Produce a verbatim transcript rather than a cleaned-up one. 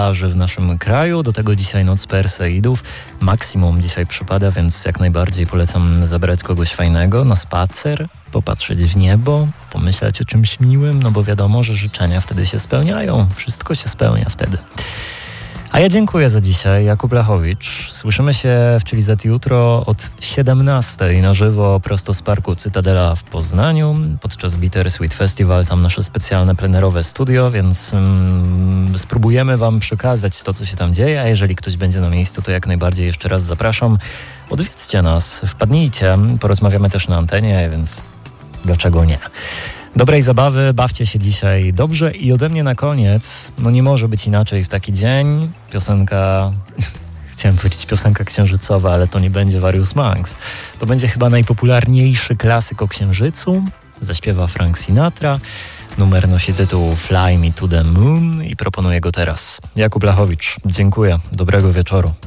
plaży w naszym kraju. Do tego dzisiaj noc Perseidów. Maksimum dzisiaj przypada, więc jak najbardziej polecam zabrać kogoś fajnego na spacer, popatrzeć w niebo, pomyśleć o czymś miłym, no bo wiadomo, że życzenia wtedy się spełniają. Wszystko się spełnia wtedy. A ja dziękuję za dzisiaj, Jakub Lachowicz. Słyszymy się w Czyli Zet jutro od siedemnastej na żywo prosto z Parku Cytadela w Poznaniu podczas Bittersweet Festival, tam nasze specjalne plenerowe studio, więc mm, spróbujemy wam przekazać to, co się tam dzieje, a jeżeli ktoś będzie na miejscu, to jak najbardziej jeszcze raz zapraszam. Odwiedźcie nas, wpadnijcie, porozmawiamy też na antenie, więc dlaczego nie? Dobrej zabawy, bawcie się dzisiaj dobrze i ode mnie na koniec, no nie może być inaczej w taki dzień, piosenka, chciałem powiedzieć piosenka księżycowa, ale to nie będzie Various Monks. To będzie chyba najpopularniejszy klasyk o księżycu, zaśpiewa Frank Sinatra, numer nosi tytuł Fly Me to the Moon i proponuję go teraz. Jakub Lachowicz, dziękuję, dobrego wieczoru.